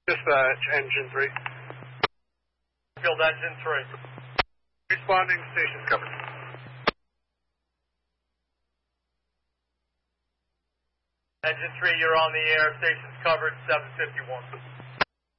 Dispatch, engine 3. Field engine 3. Responding, station's covered. Engine 3, you're on the air. Station's covered, 751.